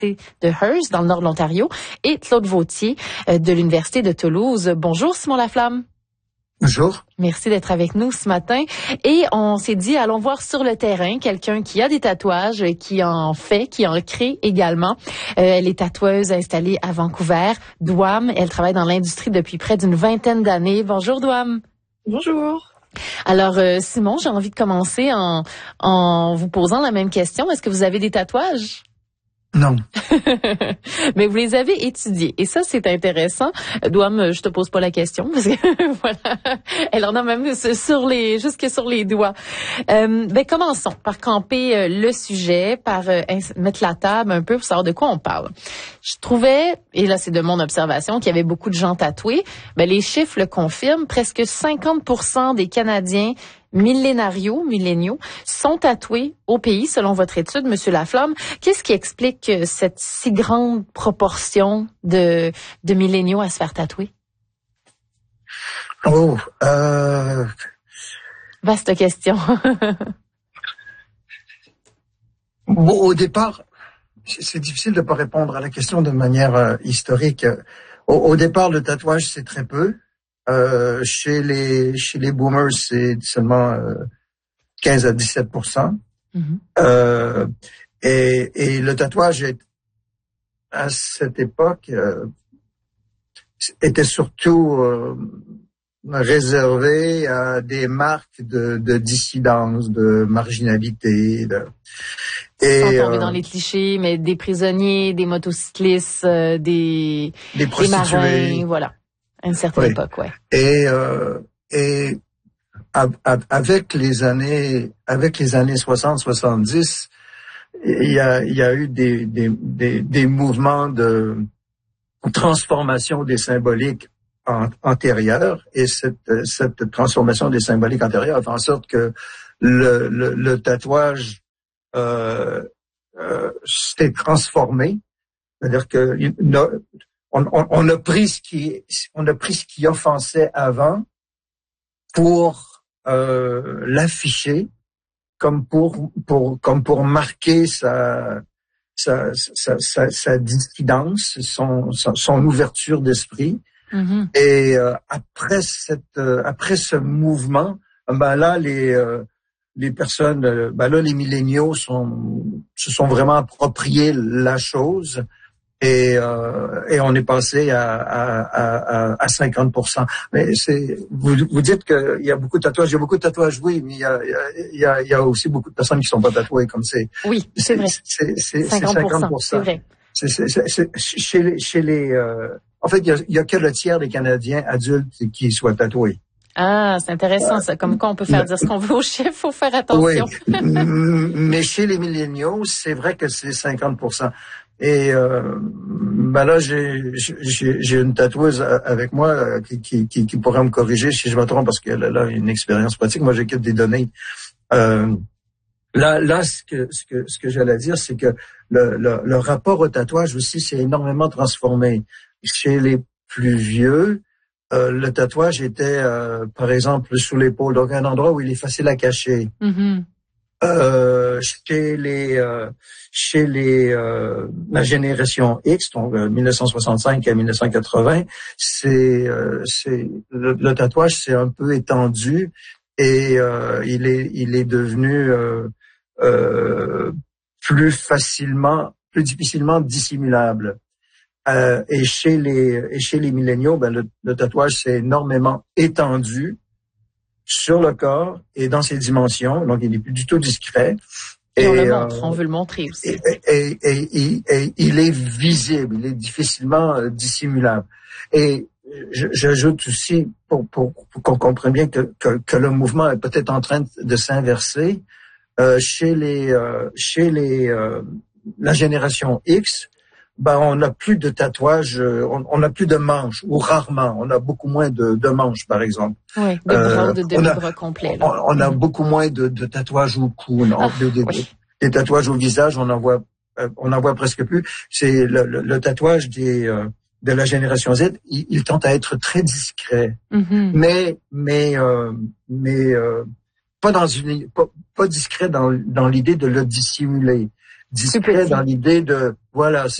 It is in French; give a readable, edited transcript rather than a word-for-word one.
l'Université de Hearst, dans le nord de l'Ontario, et Claude Vautier de l'Université de Toulouse. Bonjour Simon Laflamme. Bonjour. Merci d'être avec nous ce matin. Et on s'est dit, allons voir sur le terrain quelqu'un qui a des tatouages, qui en fait, qui en crée également. Elle est tatoueuse installée à Vancouver, Douam. Elle travaille dans l'industrie depuis près d'une vingtaine d'années. Bonjour Douam. Bonjour. Alors Simon, j'ai envie de commencer en vous posant la même question. Est-ce que vous avez des tatouages? Non. Mais vous les avez étudiés. Et ça, c'est intéressant. Douam, je te pose pas la question parce que voilà, elle en a même jusque sur les doigts. Commençons par camper le sujet, par mettre la table un peu pour savoir de quoi on parle. Je trouvais, et là c'est de mon observation, qu'il y avait beaucoup de gens tatoués. Les chiffres le confirment. Presque 50% des Canadiens milléniaux, sont tatoués au pays, selon votre étude, Monsieur Laflamme. Qu'est-ce qui explique cette si grande proportion de milléniaux à se faire tatouer? Vaste question. Au départ, c'est difficile de pas répondre à la question de manière historique. Au départ, le tatouage, c'est très peu. Chez les boomers, c'est seulement 15 à 17%. Mm-hmm. Et le tatouage à cette époque était surtout réservé à des marques de dissidence, de marginalité. Sans tomber dans les clichés, mais des prisonniers, des motocyclistes, des marins, voilà. À une certaine époque, ouais. Et avec les années 60-70, il y a eu des mouvements de transformation des symboliques antérieures, et cette transformation des symboliques antérieures a fait en sorte que le tatouage s'est transformé. C'est-à-dire que on a pris ce qui offensait avant pour l'afficher comme pour marquer sa dissidence, son ouverture d'esprit. Mm-hmm. Et après ce mouvement, là les personnes, les milléniaux se sont vraiment appropriés la chose. Et on est passé à 50%. Mais vous dites qu'il y a beaucoup de tatouages. Il y a beaucoup de tatouages, oui, mais il y a aussi beaucoup de personnes qui sont pas tatouées comme c'est. Oui, c'est vrai. C'est 50%. C'est vrai. Chez les en fait, il y a que le tiers des Canadiens adultes qui soient tatoués. Ah, c'est intéressant ça. Comme quoi on peut faire dire ce qu'on veut aux chiffres, faut faire attention. Oui, mais chez les milléniaux, c'est vrai que c'est 50%. Et là, j'ai une tatoueuse avec moi qui pourrait me corriger si je me trompe parce qu'elle a une expérience pratique. Moi, j'équipe des données. Là, ce que j'allais dire, c'est que le rapport au tatouage aussi s'est énormément transformé. Chez les plus vieux, le tatouage était, par exemple, sous l'épaule, donc un endroit où il est facile à cacher. Mm-hmm. Chez la génération X, donc 1965 à 1980, le tatouage s'est un peu étendu et il est devenu plus difficilement dissimulable. Et chez les milléniaux, le tatouage s'est énormément étendu sur le corps et dans ses dimensions, donc il n'est plus du tout discret. Et on le montre, on veut le montrer aussi. Et il est visible, il est difficilement dissimulable. Et j'ajoute aussi, pour qu'on comprenne bien que le mouvement est peut-être en train de s'inverser, chez la génération X, on n'a plus de tatouages, on n'a plus de manches, ou rarement. On a beaucoup moins de manches, par exemple. Oui, de bras ou de demi-bras complets. On a beaucoup moins de tatouages au cou, des tatouages au visage, on en voit presque plus. C'est le tatouage de la génération Z, il tente à être très discret, mais pas discret dans l'idée de le dissimuler. discret dans l'idée de, voilà,